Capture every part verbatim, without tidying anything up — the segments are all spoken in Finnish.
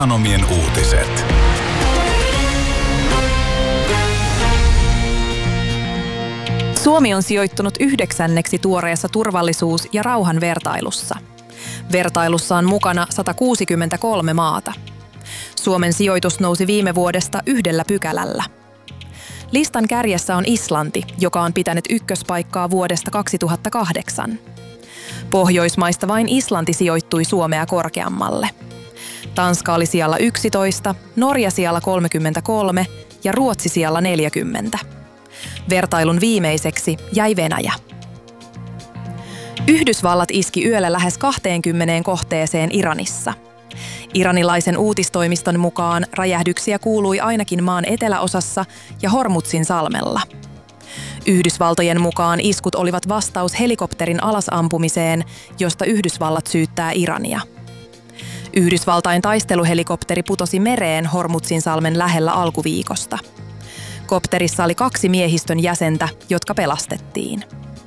Sanomien uutiset. Suomi on sijoittunut yhdeksänneksi tuoreessa turvallisuus- ja rauhan vertailussa. Vertailussa on mukana sata kuusikymmentäkolme maata. Suomen sijoitus nousi viime vuodesta yhdellä pykälällä. Listan kärjessä on Islanti, joka on pitänyt ykköspaikkaa vuodesta kaksituhattakahdeksan. Pohjoismaista vain Islanti sijoittui Suomea korkeammalle. Tanska oli sijalla yksitoista, Norja sijalla kolmekymmentäkolme ja Ruotsi sijalla neljäkymmentä. Vertailun viimeiseksi jäi Venäjä. Yhdysvallat iski yöllä lähes kahteenkymmeneen kohteeseen Iranissa. Iranilaisen uutistoimiston mukaan räjähdyksiä kuului ainakin maan eteläosassa ja Hormuzin salmella. Yhdysvaltojen mukaan iskut olivat vastaus helikopterin alasampumiseen, josta Yhdysvallat syyttää Irania. Yhdysvaltain taisteluhelikopteri putosi mereen Hormuzin salmen lähellä alkuviikosta. Kopterissa oli kaksi miehistön jäsentä, jotka pelastettiin.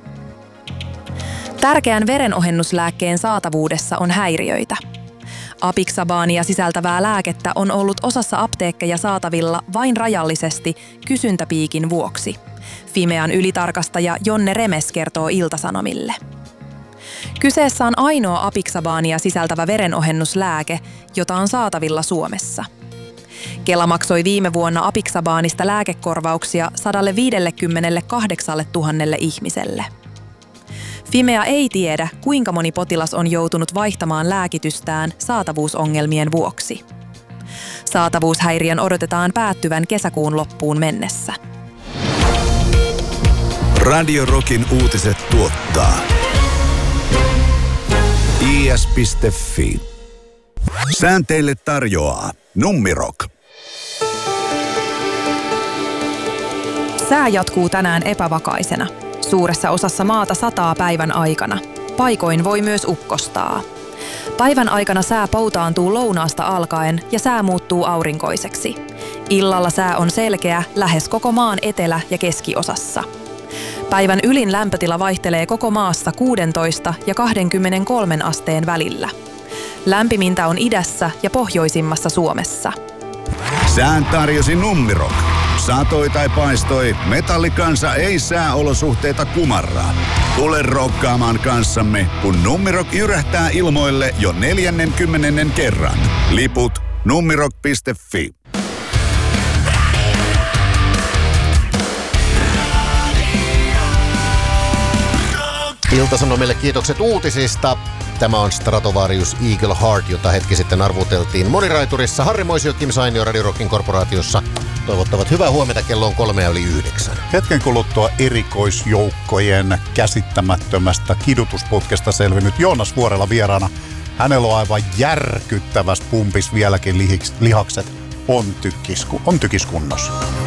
Tärkeän verenohennuslääkkeen saatavuudessa on häiriöitä. Apixabania sisältävää lääkettä on ollut osassa apteekkeja saatavilla vain rajallisesti kysyntäpiikin vuoksi. Fimean ylitarkastaja Jonne Remes kertoo Ilta-Sanomille. Kyseessä on ainoa Apixabania sisältävä verenohennuslääke, jota on saatavilla Suomessa. Kela maksoi viime vuonna Apixabanista lääkekorvauksia sata viisikymmentäkahdeksantuhatta ihmiselle. Fimea ei tiedä, kuinka moni potilas on joutunut vaihtamaan lääkitystään saatavuusongelmien vuoksi. Saatavuushäiriön odotetaan päättyvän kesäkuun loppuun mennessä. Radio Rockin uutiset tuottaa I S piste F I. Sään teille tarjoaa Nummirock. Sää jatkuu tänään epävakaisena. Suuressa osassa maata sataa päivän aikana. Paikoin voi myös ukkostaa. Päivän aikana sää poutaantuu lounaasta alkaen ja sää muuttuu aurinkoiseksi. Illalla sää on selkeä lähes koko maan etelä- ja keskiosassa. Päivän ylin lämpötila vaihtelee koko maassa kuusitoista ja kaksikymmentäkolme asteen välillä. Lämpimintä on idässä ja pohjoisimmassa Suomessa. Sään tarjosi Nummirock. Satoi tai paistoi, metallikansa ei sääolosuhteita kumarraa. Tule rokkaamaan kanssamme, kun Nummirock jyrähtää ilmoille jo neljännenkymmenennen kerran. Liput nummirock piste F I. Ilta-Sanomille kiitokset uutisista. Tämä on Stratovarius Eagle Heart, jota hetki sitten arvuteltiin Moniraiturissa. Harri Moisio, Kim Sainio Radio Rockin korporaatiossa toivottavat hyvää huomenta, kello on kolmea yli yhdeksän. Hetken kuluttua erikoisjoukkojen käsittämättömästä kidutusputkesta selvinnyt Joonas Vuorela vieraana. Hänellä on aivan järkyttävässä pumpis vieläkin lihikset. On, tykkisku, on tykiskunnossa.